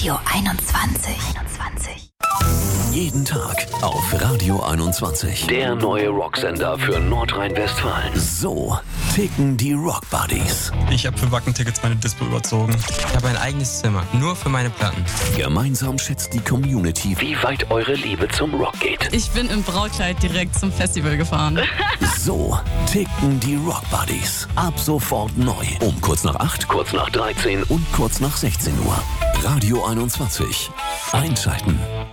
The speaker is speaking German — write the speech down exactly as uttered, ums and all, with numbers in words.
Radio einundzwanzig. einundzwanzig. Jeden Tag auf Radio einundzwanzig. Der neue Rocksender für Nordrhein-Westfalen. So ticken die Rock Buddies. Ich habe für Wacken-Tickets meine Dispo überzogen. Ich habe ein eigenes Zimmer, nur für meine Platten. Gemeinsam schätzt die Community, wie weit eure Liebe zum Rock geht. Ich bin im Braukleid direkt zum Festival gefahren. So ticken die Rock Buddies. Ab sofort neu. Um kurz nach acht, kurz nach dreizehn und kurz nach sechzehn Uhr. Radio einundzwanzig. Einschalten.